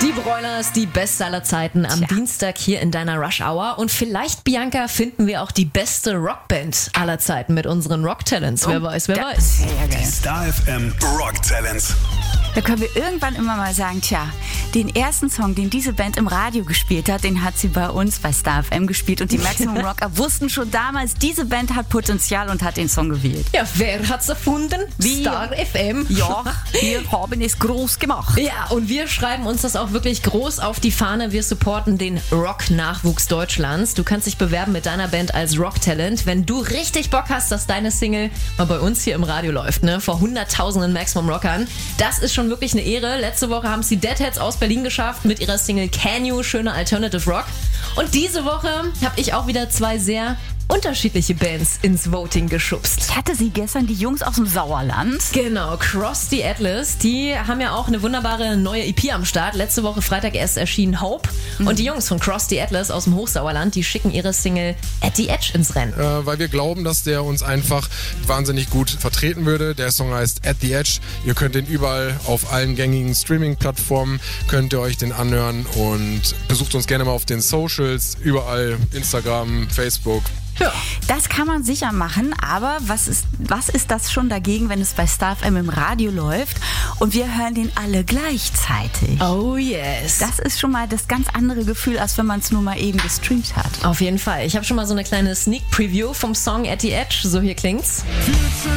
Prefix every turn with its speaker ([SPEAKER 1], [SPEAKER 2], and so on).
[SPEAKER 1] Die Broilers, die beste aller Zeiten am Dienstag hier in deiner Rush Hour. Und vielleicht, Bianca, finden wir auch die beste Rockband aller Zeiten mit unseren Rock Talents. Wer weiß.
[SPEAKER 2] Die Star FM Rock Talents.
[SPEAKER 3] Da können wir irgendwann immer mal sagen, den ersten Song, den diese Band im Radio gespielt hat, den hat sie bei uns bei Star FM gespielt. Und die Maximum Rocker wussten schon damals, diese Band hat Potenzial und hat den Song gewählt.
[SPEAKER 1] Ja, wer hat's erfunden? Star FM.
[SPEAKER 3] Ja, wir haben es groß gemacht.
[SPEAKER 1] Ja, und wir schreiben uns das auch wirklich groß auf die Fahne. Wir supporten den Rock-Nachwuchs Deutschlands. Du kannst dich bewerben mit deiner Band als Rock-Talent, wenn du richtig Bock hast, dass deine Single mal bei uns hier im Radio läuft, ne? Vor hunderttausenden Maximum Rockern. Das ist schon wirklich eine Ehre. Letzte Woche haben es die Deadheads aus Berlin geschafft mit ihrer Single Can You, schöne Alternative Rock. Und diese Woche habe ich auch wieder zwei sehr unterschiedliche Bands ins Voting geschubst.
[SPEAKER 3] Ich hatte sie gestern, die Jungs aus dem Sauerland.
[SPEAKER 1] Genau, Cross the Atlas. Die haben ja auch eine wunderbare neue EP am Start. Letzte Woche Freitag erst erschienen Hope. Und die Jungs von Cross the Atlas aus dem Hochsauerland, die schicken ihre Single At the Edge ins Rennen.
[SPEAKER 4] Weil wir glauben, dass der uns einfach wahnsinnig gut vertreten würde. Der Song heißt At the Edge. Ihr könnt den überall auf allen gängigen Streaming-Plattformen, könnt ihr euch den anhören und besucht uns gerne mal auf den Socials, überall Instagram, Facebook.
[SPEAKER 1] Ja.
[SPEAKER 3] Das kann man sicher machen, aber was ist das schon dagegen, wenn es bei Star FM im Radio läuft und wir hören den alle gleichzeitig?
[SPEAKER 1] Oh yes.
[SPEAKER 3] Das ist schon mal das ganz andere Gefühl, als wenn man es nur mal eben gestreamt hat.
[SPEAKER 1] Auf jeden Fall. Ich habe schon mal so eine kleine Sneak Preview vom Song At the Edge. So hier klingt's.